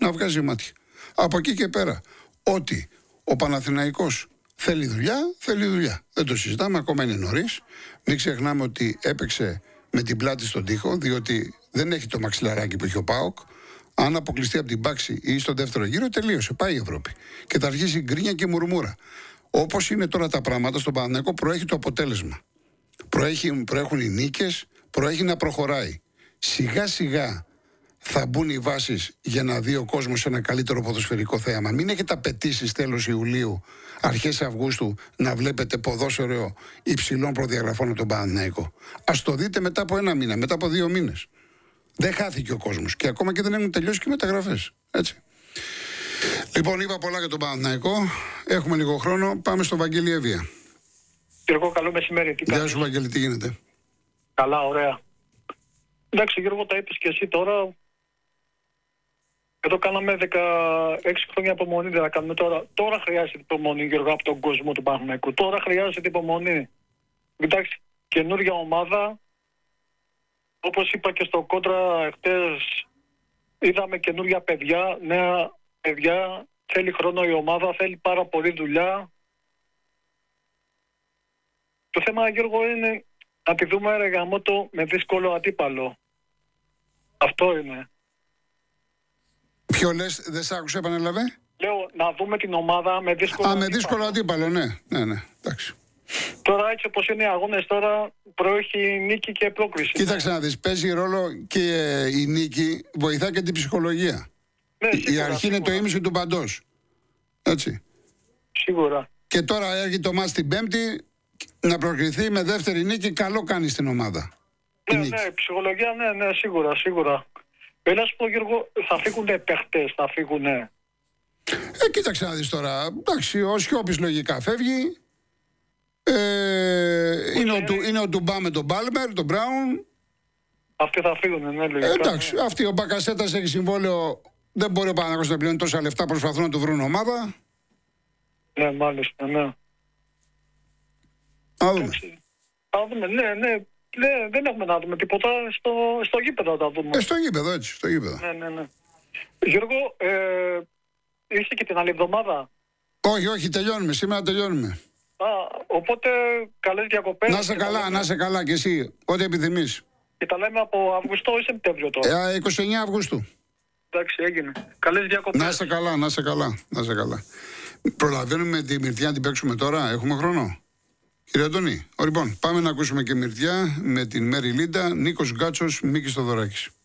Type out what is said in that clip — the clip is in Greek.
να βγάζει μάτια. Από εκεί και πέρα, ότι ο Παναθηναϊκός θέλει δουλειά, θέλει δουλειά. Δεν το συζητάμε, ακόμα είναι νωρίς. Μην ξεχνάμε ότι έπαιξε με την πλάτη στον τοίχο, διότι δεν έχει το μαξιλαράκι που έχει ο ΠΑΟΚ. Αν αποκλειστεί από την Πάξη ή στο δεύτερο γύρο, τελείωσε. Πάει η Ευρώπη. Και θα αρχίσει γκρίνια και μουρμούρα. Όπως είναι τώρα τα πράγματα, στον Παναθηναϊκό προέχει το αποτέλεσμα. Προέχουν οι νίκες, προέχει να προχωράει. Σιγά σιγά θα μπουν οι βάσεις για να δει ο κόσμος ένα καλύτερο ποδοσφαιρικό θέαμα. Μην έχετε απαιτήσεις τέλος Ιουλίου, αρχές Αυγούστου να βλέπετε ποδόσφαιρο υψηλών προδιαγραφών από τον Παναθηναϊκό. Ας το δείτε μετά από 1 μήνα, μετά από 2 μήνες. Δεν χάθηκε ο κόσμος και ακόμα και δεν έχουν τελειώσει και οι μεταγραφές. Έτσι. Λοιπόν, είπα πολλά για τον Παναθηναϊκό. Έχουμε λίγο χρόνο. Πάμε στο Βαγγέλη Εύβοια. Γιώργο, καλό μεσημέρι. Γεια σου, Βαγγέλη, τι γίνεται? Καλά, ωραία. Εντάξει, Γιώργο, τα είπες και εσύ τώρα. Εδώ κάναμε 16 χρόνια υπομονή, δεν θα κάνουμε τώρα. Τώρα χρειάζεται υπομονή, Γιώργο, από τον κόσμο του Παναθηναϊκού. Τώρα χρειάζεται υπομονή. Εντάξει, καινούργια ομάδα. Όπως είπα και στο κόντρα χτες, είδαμε καινούργια παιδιά, νέα παιδιά. Θέλει χρόνο η ομάδα, θέλει πάρα πολύ δουλειά. Το θέμα, Γιώργο, είναι να τη δούμε ρε γαμώτο με δύσκολο αντίπαλο. Αυτό είναι. Ποιο λες, δεν σ' άκουσα, επανέλαβε? Λέω να δούμε την ομάδα με δύσκολο αντίπαλο. Με δύσκολο αντίπαλο, ναι. Ναι, εντάξει. Τώρα έτσι όπως είναι οι αγώνες τώρα, προέχει νίκη και πρόκριση. Κοίταξε να δεις, παίζει ρόλο και η νίκη, βοηθά και την ψυχολογία. Ναι, σίγουρα, η αρχή είναι το ίμιση του παντός. Έτσι. Σίγουρα. Και τώρα έρχεται το μάτς την Πέμπτη, να προκριθεί με δεύτερη νίκη, καλό κάνει στην ομάδα. Ναι, ψυχολογία, ναι, σίγουρα. Έλα σου πω, Γιώργο, θα φύγουνε παίχτες, θα φύγουνε. Κοίταξε να δεις τώρα. Εντάξει, ο Σιώπης λογικά φεύγει. Είναι ο Ντουμπά με τον Μπάλμερ, τον Μπράουν. Αυτοί θα φύγουνε, ναι, λογικά. Εντάξει, αυτοί, ο Μπακασέτας έχει συμβόλαιο. Δεν μπορεί ο Παναθηναϊκός να πληρώνει τόσα λεφτά, προσπαθούν να του βρουν ομάδα. Ναι, μάλιστα, ναι. Να δούμε. Ναι. Δεν έχουμε να δούμε τίποτα. Στο γήπεδο θα δούμε. Στο γήπεδο, έτσι. Στο γήπεδο. Ναι. Γιώργο, είσαι και την άλλη εβδομάδα? Όχι, τελειώνουμε. Σήμερα τελειώνουμε. Οπότε καλές διακοπές. Να σε καλά κι εσύ. Ό,τι επιθυμείς. Και τα λέμε από Αυγουστό ή Σεπτέμβριο τώρα? 29 Αυγούστου. Εντάξει, έγινε. Καλές διακοπές. Να σε καλά. Προλαβαίνουμε τη Μυρτιά να την παίξουμε τώρα? Έχουμε χρόνο? Κύριε Αντώνη, λοιπόν, πάμε να ακούσουμε και Μυρτιά με την Μέρη Λίντα, Νίκος Γκάτσος, Μίκης Θοδωράκης.